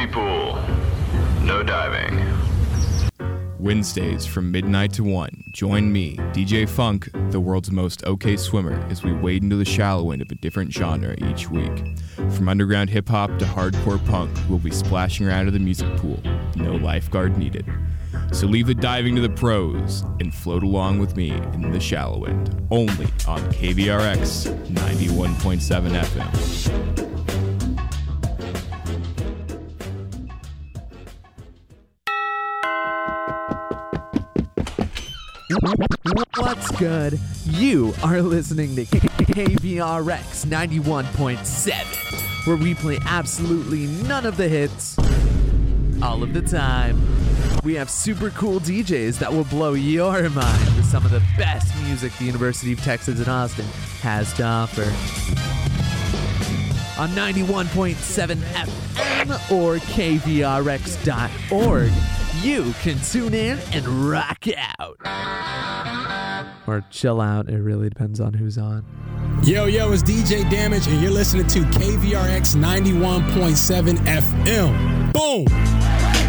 Infinity Pool. No diving. Wednesdays from midnight to 1. Join me, DJ Funk, the world's most okay swimmer, as we wade into the shallow end of a different genre each week. From underground hip-hop to hardcore punk, we'll be splashing around in the music pool. No lifeguard needed. So leave the diving to the pros and float along with me in the shallow end. Only on KVRX 91.7 FM. What's good? You are listening to KVRX 91.7, where we play absolutely none of the hits all of the time. We have super cool DJs that will blow your mind with some of the best music the University of Texas in Austin has to offer. On 91.7 FM or KVRX.org, you can tune in and rock out. Or chill out. It really depends on who's on. Yo, it's DJ Damage, and you're listening to KVRX 91.7 FM. Boom!